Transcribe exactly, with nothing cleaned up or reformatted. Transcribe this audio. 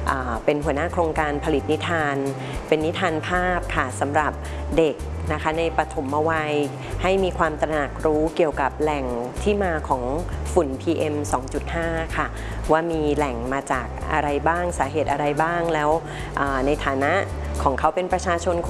เป็นหัวหน้าโครงการผลิตนิทานเป็นนิทานภาพค่ะสำหรับเด็กนะคะในปฐมวัยให้มีความตระหนักรู้เกี่ยวกับแหล่งที่มาของฝุ่น พี เอ็ม สองจุดห้า ค่ะว่ามีแหล่งมาจากอะไรบ้างสาเหตุอะไรบ้างแล้วในฐานะของเขาเป็นประชาชน